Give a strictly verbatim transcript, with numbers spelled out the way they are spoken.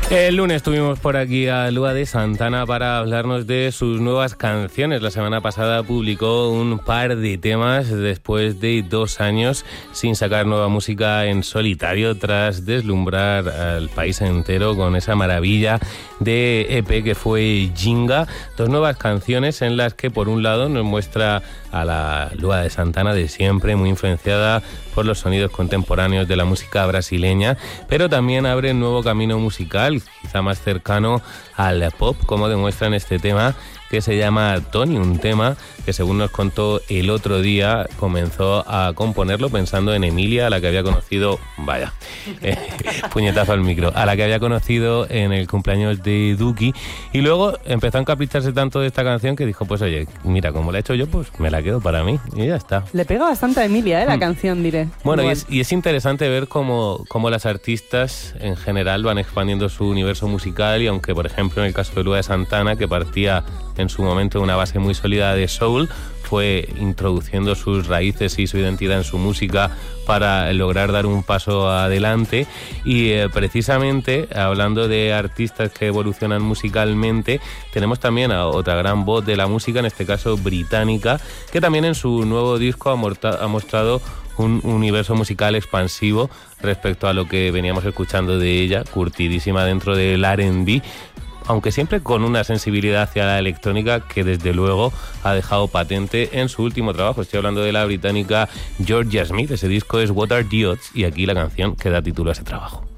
El lunes tuvimos por aquí a Lua de Santana para hablarnos de sus nuevas canciones. La semana pasada publicó un par de temas después de dos años sin sacar nueva música en solitario, tras deslumbrar al país entero con esa maravilla de E P que fue Ginga. Dos nuevas canciones en las que, por un lado, nos muestra a la Lua de Santana de siempre, muy influenciada por los sonidos contemporáneos de la música brasileña, pero también abre un nuevo camino musical, quizá más cercano al pop, como demuestra en este tema que se llama Tony, un tema que, según nos contó el otro día, comenzó a componerlo pensando en Emilia, a la que había conocido, vaya, eh, puñetazo al micro, a la que había conocido en el cumpleaños de Duki, y luego empezó a encapricharse tanto de esta canción que dijo, pues oye, mira, como la he hecho yo, pues me la quedo para mí, y ya está. Le pega bastante a Emilia, ¿eh? La Mm. canción, diré. Bueno, y Igual. es, y es interesante ver cómo, cómo las artistas en general van expandiendo su universo musical, y aunque, por ejemplo, en el caso de Lua de Santana, que partía en su momento de una base muy sólida de soul, fue introduciendo sus raíces y su identidad en su música para lograr dar un paso adelante. Y eh, precisamente, hablando de artistas que evolucionan musicalmente, tenemos también a otra gran voz de la música, en este caso británica, que también en su nuevo disco ha, morta- ha mostrado un universo musical expansivo respecto a lo que veníamos escuchando de ella, curtidísima dentro del R and B, aunque siempre con una sensibilidad hacia la electrónica que desde luego ha dejado patente en su último trabajo. Estoy hablando de la británica Georgia Smith. Ese disco es What Are the Odds, y aquí la canción que da título a ese trabajo.